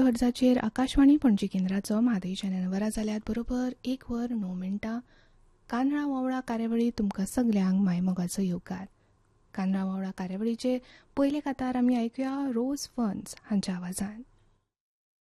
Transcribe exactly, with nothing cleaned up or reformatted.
हर्जाचेर आकाशवाणी पणजी केंद्राचो म्हादयच्यान वरां जाल्यात बरोबर एक वर णव मिनटां. कानडा वावळा कार्यावळी तुमकां सगल्यांक मायमोगाचो येवकार. कानडा वावळा कार्यावळीचे पयले कातार आमी आयकुया रोज फन्स हांच्या आवाजान.